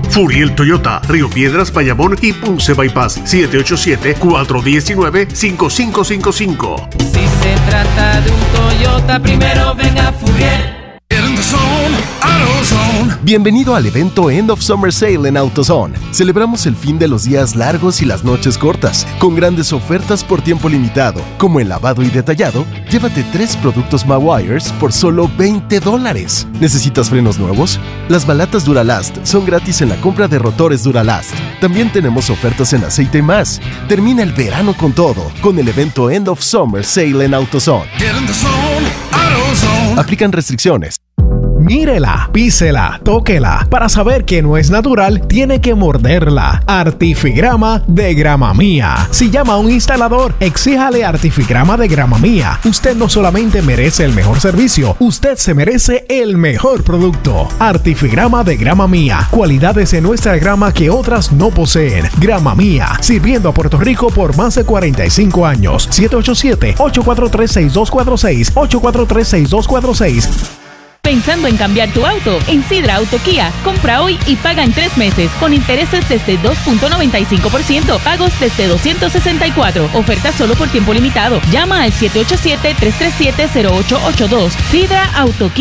Furiel Toyota, Río Piedras, Bayamón y Ponce Bypass. 787-419-5555. Si se trata de un Toyota, primero ven a Furiel. Bienvenido al evento End of Summer Sale en AutoZone. Celebramos el fin de los días largos y las noches cortas, con grandes ofertas por tiempo limitado, como el lavado y detallado. Llévate 3 productos Mawires por solo $20. ¿Necesitas frenos nuevos? Las balatas Duralast son gratis en la compra de rotores Duralast. También tenemos ofertas en aceite y más. Termina el verano con todo, con el evento End of Summer Sale en AutoZone. Aplican restricciones. Mírela, písela, tóquela. Para saber que no es natural, tiene que morderla. Artifigrama de Grama Mía. Si llama a un instalador, exíjale Artifigrama de Grama Mía. Usted no solamente merece el mejor servicio, usted se merece el mejor producto. Artifigrama de Grama Mía. Cualidades en nuestra grama que otras no poseen. Grama Mía, sirviendo a Puerto Rico por más de 45 años. 787-843-6246. 843-6246. Pensando en cambiar tu auto, en Sidra Auto Kia, compra hoy y paga en 3 meses con intereses desde 2.95%, pagos desde 264. Oferta solo por tiempo limitado. Llama al 787-337-0882. Sidra Auto Kia.